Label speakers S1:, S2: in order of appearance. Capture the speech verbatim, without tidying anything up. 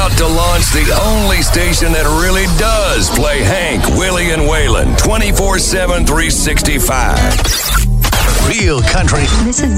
S1: about to launch the only station that really does play Hank, Willie, and Waylon twenty-four seven, three sixty-five.
S2: Real country.
S3: This is